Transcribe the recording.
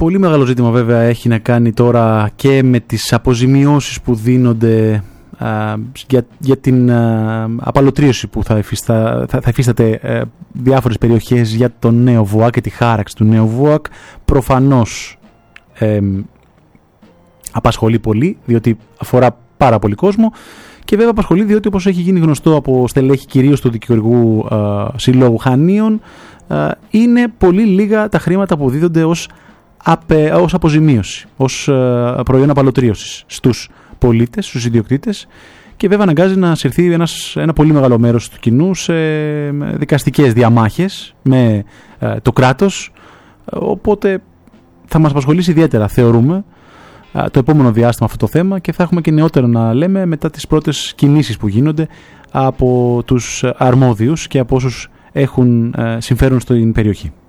πολύ μεγάλο ζήτημα βέβαια έχει να κάνει τώρα και με τις αποζημιώσεις που δίνονται για την απαλωτρίωση που θα υφίσταται διάφορες περιοχές για το νέο ΒΟΑΚ και τη χάραξη του νέου ΒΟΑΚ. Προφανώς απασχολεί πολύ, διότι αφορά πάρα πολύ κόσμο, και βέβαια απασχολεί διότι, όπως έχει γίνει γνωστό από στελέχη κυρίως του Δικηγορικού Συλλόγου Χανίων, είναι πολύ λίγα τα χρήματα που δίδονται ως αποζημίωση, ως προϊόν απαλωτρίωσης στους πολίτες, στους ιδιοκτήτες, και βέβαια αναγκάζει να συρθεί ένα πολύ μεγάλο μέρος του κοινού σε δικαστικές διαμάχες με το κράτος. Οπότε θα μας απασχολήσει ιδιαίτερα, θεωρούμε, το επόμενο διάστημα αυτό το θέμα, και θα έχουμε και νεότερο να λέμε μετά τις πρώτες κινήσεις που γίνονται από τους αρμόδιους και από όσους έχουν συμφέρον στην περιοχή.